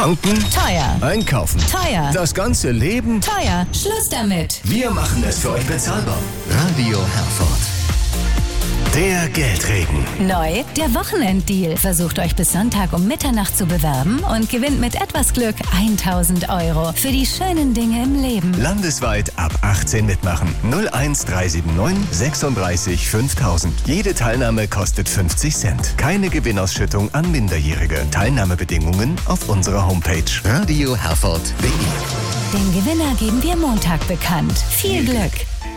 Tanken? Teuer. Einkaufen? Teuer. Das ganze Leben? Teuer. Schluss damit. Wir machen es für euch bezahlbar. Radio Herford. Der Geldregen. Neu, der Wochenenddeal. Versucht euch bis Sonntag um Mitternacht zu bewerben und gewinnt mit etwas Glück 1.000 € für die schönen Dinge im Leben. Landesweit ab 18 mitmachen. 01379 36 5000. Jede Teilnahme kostet 50 Cent. Keine Gewinnausschüttung an Minderjährige. Teilnahmebedingungen auf unserer Homepage radioherford.de. Den Gewinner geben wir Montag bekannt. Viel Glück!